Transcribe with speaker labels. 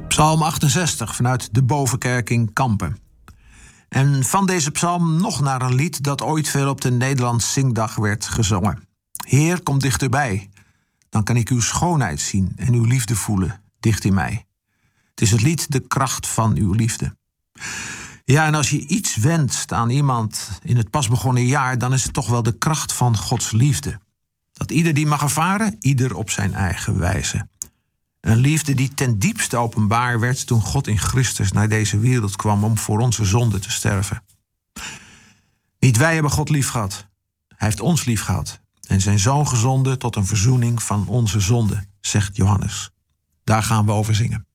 Speaker 1: Psalm 68 vanuit de Bovenkerk in Kampen. En van deze psalm nog naar een lied dat ooit veel op de Nederlands Zingdag werd gezongen. Heer, kom dichterbij. Dan kan ik uw schoonheid zien en uw liefde voelen dicht in mij. Het is het lied De kracht van uw liefde. Ja, en als je iets wenst aan iemand in het pas begonnen jaar, dan is het toch wel de kracht van Gods liefde. Dat ieder die mag ervaren, ieder op zijn eigen wijze. Een liefde die ten diepste openbaar werd toen God in Christus naar deze wereld kwam om voor onze zonde te sterven. Niet wij hebben God lief gehad. Hij heeft ons lief gehad en zijn zoon gezonden tot een verzoening van onze zonde, zegt Johannes. Daar gaan we over zingen.